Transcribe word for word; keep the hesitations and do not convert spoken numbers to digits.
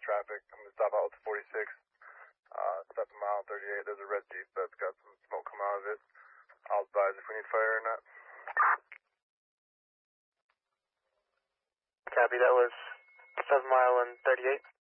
traffic. I'm going to stop out with forty-six. Uh, seven mile thirty-eight. There's a red Jeep that's got some smoke coming out of it. I'll advise if we need fire or not. Copy, that was seven mile and thirty-eight.